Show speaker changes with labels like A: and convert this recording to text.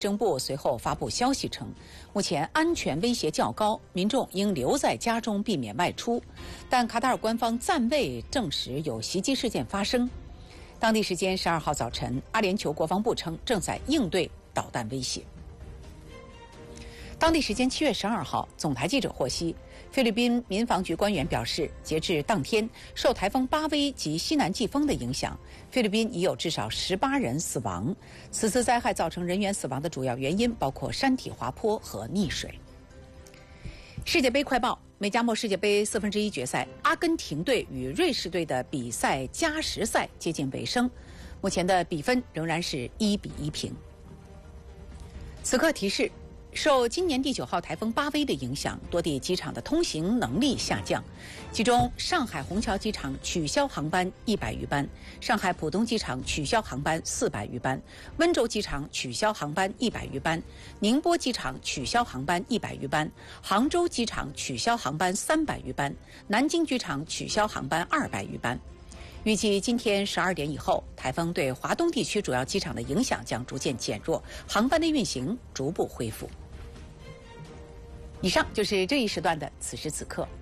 A: 政部随后发布消息称，目前安全威胁较高，民众应留在家中避免外出。但卡塔尔官方暂未证实有袭击事件发生。当地时间12号早晨，阿联酋国防部称正在应对导弹威胁。当地时间7月12号，总台记者获悉，菲律宾民防局官员表示，截至当天，受台风巴威及西南季风的影响，菲律宾已有至少18人死亡。此次灾害造成人员死亡的主要原因包括山体滑坡和溺水。世界杯快报：美加墨世界杯1/4决赛，阿根廷队与瑞士队的比赛加时赛接近尾声，目前的比分仍然是1-1平。此刻提示。受今年第9号台风巴威的影响，多地机场的通行能力下降，其中上海虹桥机场取消航班100余班，上海浦东机场取消航班400余班，温州机场取消航班100余班，宁波机场取消航班100余班，杭州机场取消航班300余班，南京机场取消航班200余班。预计今天12点以后，台风对华东地区主要机场的影响将逐渐减弱，航班的运行逐步恢复。以上就是这一时段的此时此刻。